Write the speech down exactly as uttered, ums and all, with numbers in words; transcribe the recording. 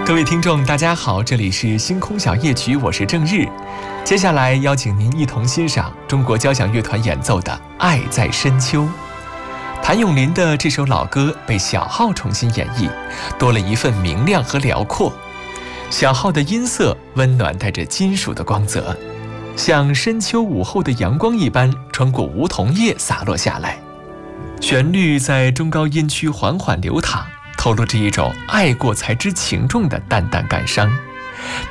各位听众，大家好，这里是星空小夜曲，我是郑日。接下来邀请您一同欣赏中国交响乐团演奏的《爱在深秋》。谭咏麟的这首老歌被小号重新演绎，多了一份明亮和辽阔。小号的音色温暖，带着金属的光泽，像深秋午后的阳光一般，穿过梧桐叶洒落下来。旋律在中高音区缓缓流淌，透露着一种爱过才知情重的淡淡感伤。